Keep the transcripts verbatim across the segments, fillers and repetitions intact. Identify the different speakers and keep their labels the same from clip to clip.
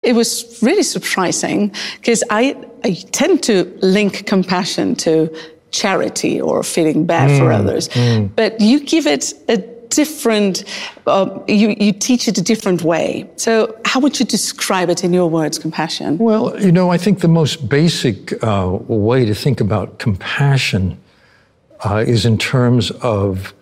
Speaker 1: it was really surprising because I, I tend to link compassion to charity or feeling bad mm, for others. Mm. But you give it a different, uh, you, you teach it a different way. So how would you describe it in your words, compassion?
Speaker 2: Well, you know, I think the most basic uh, way to think about compassion uh, is in terms of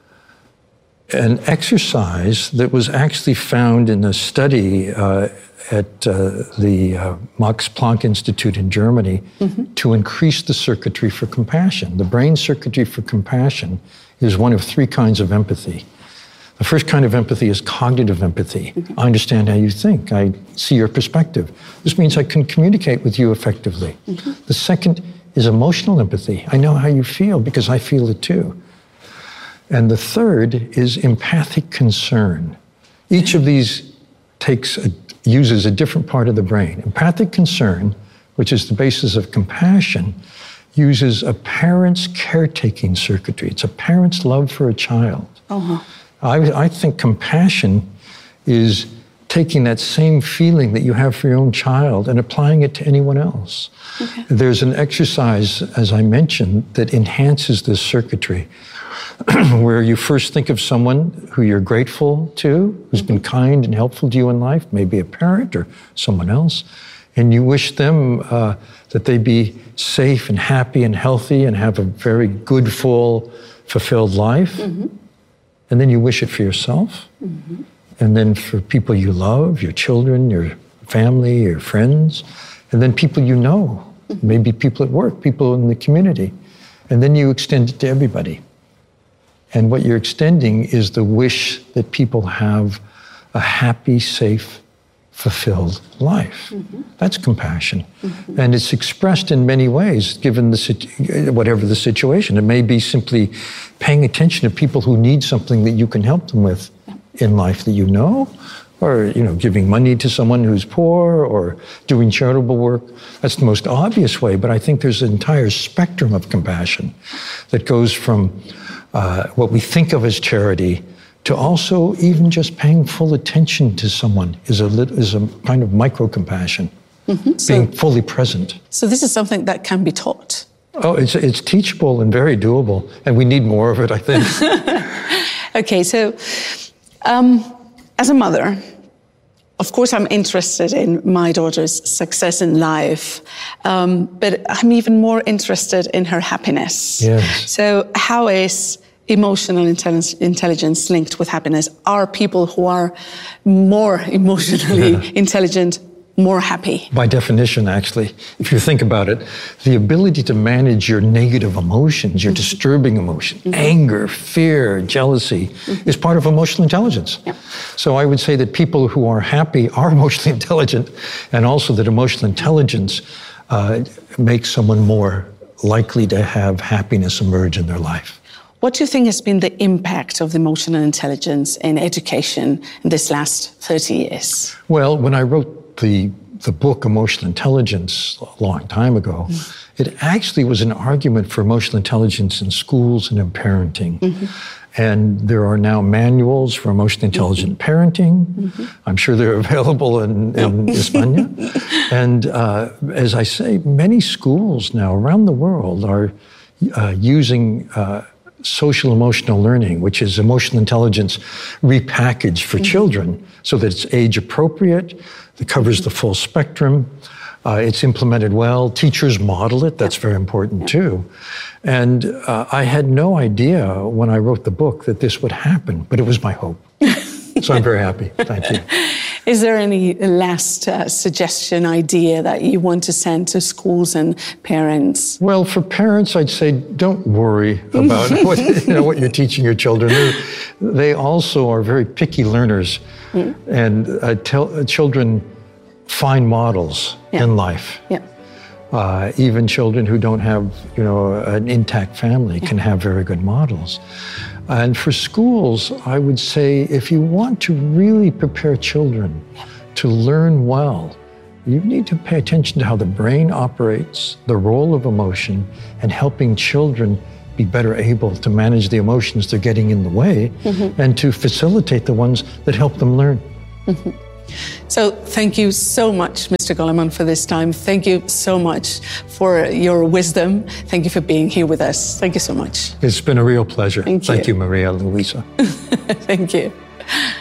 Speaker 2: an exercise that was actually found in a study uh, at uh, the uh, Max Planck Institute in Germany mm-hmm. to increase the circuitry for compassion. The brain circuitry for compassion is one of three kinds of empathy. The first kind of empathy is cognitive empathy. Mm-hmm. I understand how you think. I see your perspective. This means I can communicate with you effectively. Mm-hmm. The second is emotional empathy. I know how you feel because I feel it too. And the third is empathic concern. Each of these takes a, uses a different part of the brain. Empathic concern, which is the basis of compassion, uses a parent's caretaking circuitry. It's a parent's love for a child. Uh-huh. I, I think compassion is taking that same feeling that you have for your own child and applying it to anyone else. Okay. There's an exercise, as I mentioned, that enhances this circuitry, where you first think of someone who you're grateful to, who's mm-hmm. been kind and helpful to you in life, maybe a parent or someone else, and you wish them uh, that they be safe and happy and healthy and have a very good, full, fulfilled life. Mm-hmm. And then you wish it for yourself, mm-hmm. and then for people you love, your children, your family, your friends, and then people you know, mm-hmm. maybe people at work, people in the community. And then you extend it to everybody. And what you're extending is the wish that people have a happy, safe, fulfilled life. Mm-hmm. That's compassion. Mm-hmm. And it's expressed in many ways, given the situ- whatever the situation. It may be simply paying attention to people who need something that you can help them with in life that you know, or, you know, giving money to someone who's poor, or doing charitable work. That's the most obvious way, but I think there's an entire spectrum of compassion that goes from uh, what we think of as charity to also even just paying full attention to someone is a is a kind of micro-compassion, mm-hmm. being so, fully present.
Speaker 1: So this is something that can be taught?
Speaker 2: Oh, it's it's teachable and very doable, and we need more of it, I think.
Speaker 1: Okay, so um, as a mother, of course I'm interested in my daughter's success in life, um, but I'm even more interested in her happiness.
Speaker 2: Yes.
Speaker 1: So how is emotional intelligence linked with happiness? Are people who are more emotionally yeah. intelligent more happy? By
Speaker 2: definition, actually, if you think about it, the ability to manage your negative emotions, your mm-hmm. disturbing emotions, mm-hmm. anger, fear, jealousy, mm-hmm. is part of emotional intelligence. Yeah. So I would say that people who are happy are emotionally intelligent, and also that emotional intelligence uh, makes someone more likely to have happiness emerge in their life.
Speaker 1: What do you think has been the impact of emotional intelligence in education in this last thirty years?
Speaker 2: Well, when I wrote the the book Emotional Intelligence a long time ago, mm. it actually was an argument for emotional intelligence in schools and in parenting. Mm-hmm. And there are now manuals for emotionally intelligent mm-hmm. parenting. Mm-hmm. I'm sure they're available in, in España. And uh, as I say, many schools now around the world are uh, using uh, social emotional learning, which is emotional intelligence repackaged for mm-hmm. children so that it's age appropriate, it covers the full spectrum, uh, it's implemented well, teachers model it, that's very important too. And uh, I had no idea when I wrote the book that this would happen, but it was my hope. So I'm very happy, thank you.
Speaker 1: Is there any last uh, suggestion, idea that you want to send to schools and parents?
Speaker 2: Well, for parents, I'd say don't worry about what, you know, what you're teaching your children. They're, they also are very picky learners, mm. and uh, tell, uh, children find models yeah. in life.
Speaker 1: Yeah.
Speaker 2: Uh, even children who don't have, you know, an intact family yeah. can have very good models. And for schools, I would say if you want to really prepare children to learn well, you need to pay attention to how the brain operates, the role of emotion, and helping children be better able to manage the emotions they're getting in the way, mm-hmm. and to facilitate the ones that help them learn.
Speaker 1: Mm-hmm. So thank you so much, Mister Goleman, for this time. Thank you so much for your wisdom. Thank you for being here with us. Thank you so much.
Speaker 2: It's been a real pleasure.
Speaker 1: Thank you.
Speaker 2: Thank you, Maria Luisa.
Speaker 1: Thank you.